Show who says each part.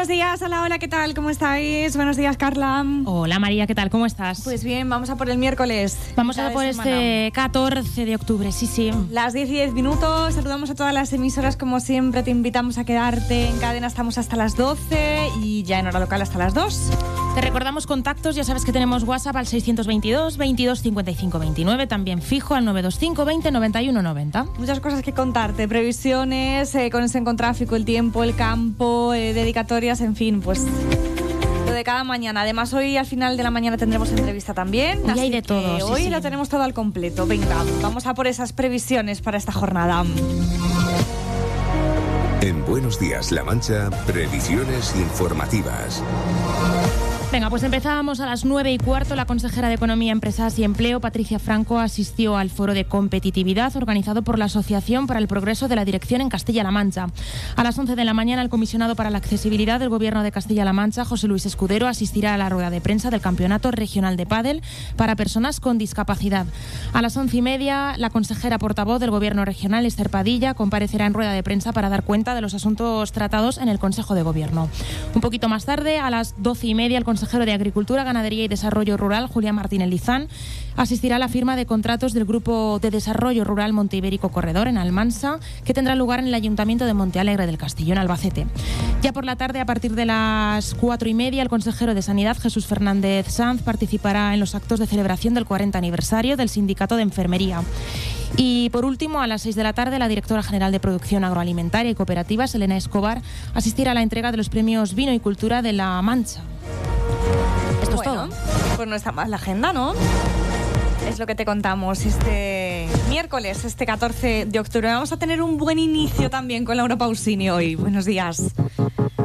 Speaker 1: buenos días. Hola, hola, ¿qué tal? ¿Cómo estáis? Buenos días, Carla.
Speaker 2: Hola, María, ¿qué tal? ¿Cómo estás?
Speaker 1: Pues bien, vamos a por el miércoles.
Speaker 2: Vamos a por este 14 de octubre, sí.
Speaker 1: Las 10 y 10 minutos. Saludamos a todas las emisoras, como siempre. Te invitamos a quedarte en cadena. Estamos hasta las 12 y ya en hora local hasta las 2.
Speaker 2: Te recordamos contactos, ya sabes que tenemos WhatsApp al 622 22 55 29, también fijo al 925 20 91 90.
Speaker 1: Muchas cosas que contarte, previsiones, conexión con tráfico, el tiempo, el campo, dedicatorias, en fin, pues lo de cada mañana. Además, hoy al final de la mañana tendremos entrevista también.
Speaker 2: Hoy hay de todo.
Speaker 1: Hoy lo tenemos todo al completo. Venga, vamos a por esas previsiones para esta jornada.
Speaker 3: En Buenos Días, La Mancha, previsiones informativas.
Speaker 2: Venga, pues empezábamos a las 9:15. La consejera de Economía, Empresas y Empleo, Patricia Franco, asistió al foro de competitividad organizado por la Asociación para el Progreso de la Dirección en Castilla-La Mancha. A las 11 de la mañana, el comisionado para la accesibilidad del Gobierno de Castilla-La Mancha, José Luis Escudero, asistirá a la rueda de prensa del Campeonato Regional de Pádel para personas con discapacidad. A las 11:30, la consejera portavoz del Gobierno regional, Esther Padilla, comparecerá en rueda de prensa para dar cuenta de los asuntos tratados en el Consejo de Gobierno. Un poquito más tarde, a las 12:30, el consejero de Agricultura, Ganadería y Desarrollo Rural, Julián Martínez Lizán, asistirá a la firma de contratos del Grupo de Desarrollo Rural Monte Ibérico Corredor en Almansa, que tendrá lugar en el Ayuntamiento de Montealegre del Castillo, en Albacete. Ya por la tarde, a partir de las 4:30, el consejero de Sanidad, Jesús Fernández Sanz, participará en los actos de celebración del 40 aniversario del Sindicato de Enfermería. Y por último, a las 6 de la tarde, la directora general de Producción Agroalimentaria y Cooperativas, Elena Escobar, asistirá a la entrega de los premios Vino y Cultura de La Mancha. Esto es todo.
Speaker 1: Pues no está mal la agenda, ¿no? Es lo que te contamos este miércoles, este 14 de octubre. Vamos a tener un buen inicio también con Laura Pausini hoy. Buenos días.